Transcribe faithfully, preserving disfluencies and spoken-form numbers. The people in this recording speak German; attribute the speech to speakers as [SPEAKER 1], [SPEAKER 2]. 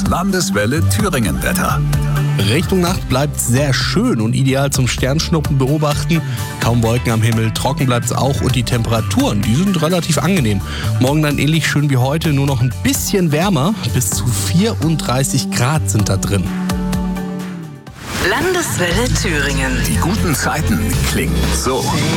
[SPEAKER 1] Landeswelle Thüringen Wetter.
[SPEAKER 2] Richtung Nacht bleibt sehr schön und ideal zum Sternschnuppen beobachten. Kaum Wolken am Himmel, trocken bleibt es auch und die Temperaturen, die sind relativ angenehm. Morgen dann ähnlich schön wie heute, nur noch ein bisschen wärmer. Bis zu vierunddreißig Grad sind da drin.
[SPEAKER 3] Landeswelle Thüringen.
[SPEAKER 1] Die guten Zeiten klingen so.